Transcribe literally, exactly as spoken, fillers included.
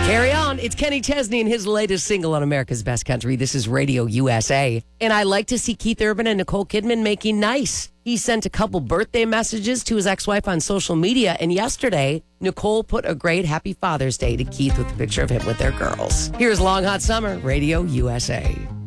Carry on. It's Kenny Chesney and his latest single on America's Best Country. This is Radio U S A. And I like to see Keith Urban and Nicole Kidman making nice. He sent a couple birthday messages to his ex-wife on social media. And yesterday, Nicole put a great happy Father's Day to Keith with a picture of him with their girls. Here's Long Hot Summer, Radio U S A.